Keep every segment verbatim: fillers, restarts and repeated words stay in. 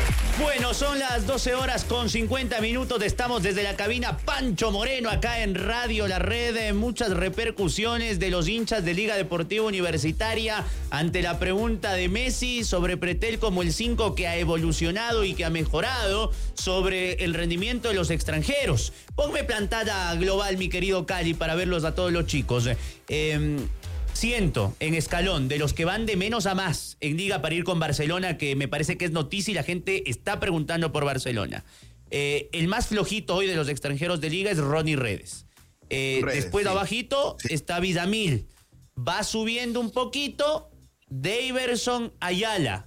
Bueno, son las doce horas con cincuenta minutos. Estamos desde la cabina Pancho Moreno, acá en Radio La Red. Muchas repercusiones de los hinchas de Liga Deportiva Universitaria ante la pregunta de Messi sobre Pretel como el cinco que ha evolucionado y que ha mejorado sobre el rendimiento de los extranjeros. Ponme plantada global, mi querido Cali, para verlos a todos los chicos. Eh... Siento en escalón de los que van de menos a más en Liga para ir con Barcelona, que me parece que es noticia y la gente está preguntando por Barcelona. Eh, el más flojito hoy de los extranjeros de Liga es Ronnie Redes. Eh, Redes después sí. abajito sí. está Vidamil. Va subiendo un poquito Daverson, Ayala,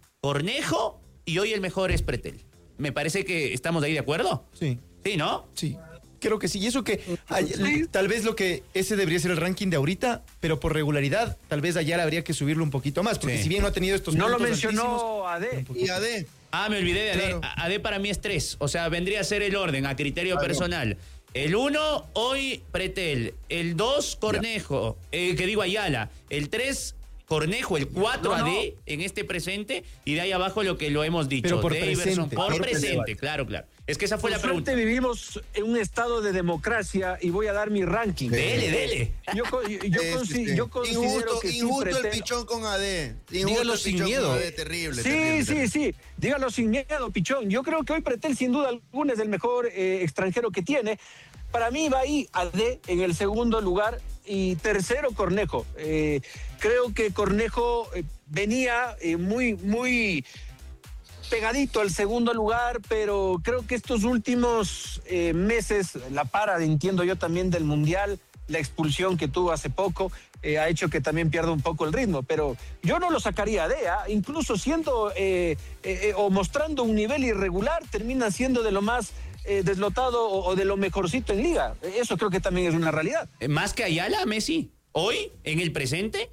Cornejo y hoy el mejor es Pretel. Me parece que estamos ahí de acuerdo. Sí. ¿Sí, no? Sí. Creo que sí, y eso que ay, tal vez lo que ese debería ser el ranking de ahorita, pero por regularidad, tal vez Ayala habría que subirlo un poquito más, porque sí. si bien no ha tenido estos no lo mencionó A D. Y A D. Ah, me olvidé de claro. A D. A D para mí es tres, o sea, vendría a ser el orden a criterio claro. personal. El uno, hoy Pretel, el dos, Cornejo, eh, que digo Ayala, el tres, Cornejo, el cuatro, no, no. A D en este presente, y de ahí abajo lo que lo hemos dicho. Pero por Daverson, presente. Por, por presente, presente, claro, claro. Es que esa fue por la pregunta. Vivimos en un estado de democracia y voy a dar mi ranking. Dele, dele. Yo, yo, yo, es, consi sí. yo considero injusto, que injusto sí, el pretendo... pichón con A D. Injusto Dígalo el sin pichón miedo. con A D, terrible. Sí, terrible, sí, terrible. sí. Dígalo sin miedo, pichón. Yo creo que hoy Pretel, sin duda alguna, es el mejor eh, extranjero que tiene. Para mí va ahí A D en el segundo lugar y tercero Cornejo. Eh, creo que Cornejo eh, venía eh, muy, muy pegadito al segundo lugar, pero creo que estos últimos eh, meses, la para, entiendo yo también del Mundial, la expulsión que tuvo hace poco, eh, ha hecho que también pierda un poco el ritmo, pero yo no lo sacaría de, ¿eh? incluso siendo eh, eh, o mostrando un nivel irregular, termina siendo de lo más eh, deslotado o, o de lo mejorcito en Liga. Eso creo que también es una realidad. ¿Más que Ayala, Messi? ¿Hoy, en el presente?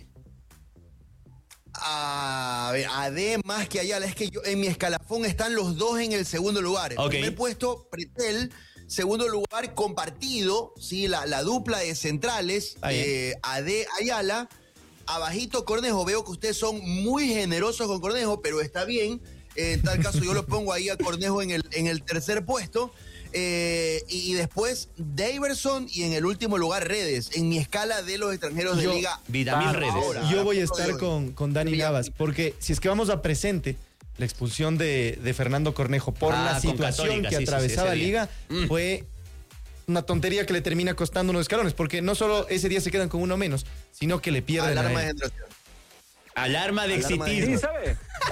A ver, A D más que Ayala, es que yo en mi escalafón están los dos en el segundo lugar. En okay. primer puesto, Pretel, segundo lugar, compartido, sí, la, la dupla de centrales, eh, A D Ayala, abajito Cornejo. Veo que ustedes son muy generosos con Cornejo, pero está bien. Eh, en tal caso, yo lo pongo ahí a Cornejo en el, en el tercer puesto. Eh, y después Daverson y en el último lugar Redes, en mi escala de los extranjeros yo, de Liga. Vidamil Redes. Ahora, yo voy a estar con, con Dani Navas, porque si es que vamos a presente, la expulsión de, de Fernando Cornejo por ah, la situación Católica, que sí, atravesaba sí, sí, Liga mm. fue una tontería que le termina costando unos escalones, porque no solo ese día se quedan con uno menos, sino que le pierden alarma a de él. Alarma de exitismo. Sí, ¿sabe?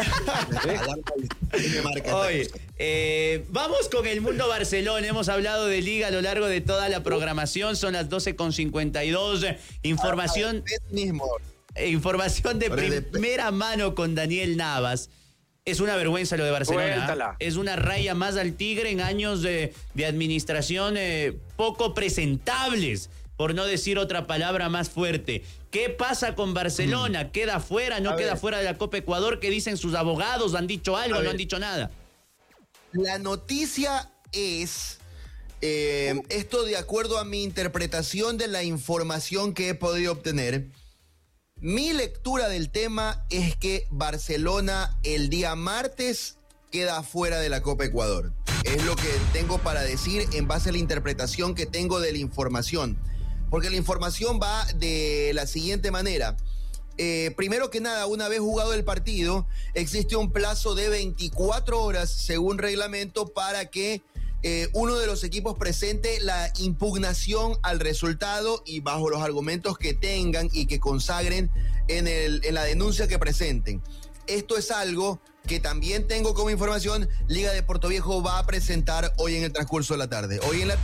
Oye, eh, vamos con el mundo Barcelona. Hemos hablado de Liga a lo largo de toda la programación. Son las doce con cincuenta y dos. Información, información de primera mano con Daniel Navas. Es una vergüenza lo de Barcelona. Cuéntala. Es una raya más al tigre en años de, de administración eh, poco presentables, por no decir otra palabra más fuerte. ¿Qué pasa con Barcelona? Mm. ¿Queda fuera? ¿No A queda ver. fuera de la Copa Ecuador? ¿Qué dicen sus abogados? ¿Han dicho algo? ¿No han dicho nada? La noticia es, eh, uh. esto de acuerdo a mi interpretación de la información que he podido obtener, mi lectura del tema es que Barcelona el día martes queda fuera de la Copa Ecuador. Es lo que tengo para decir en base a la interpretación que tengo de la información. Porque la información va de la siguiente manera. Eh, primero que nada, una vez jugado el partido, existe un plazo de veinticuatro horas, según reglamento, para que eh, uno de los equipos presente la impugnación al resultado y bajo los argumentos que tengan y que consagren en, el, en la denuncia que presenten. Esto es algo que también tengo como información, Liga de Puerto Viejo va a presentar hoy en el transcurso de la tarde. Hoy en la tarde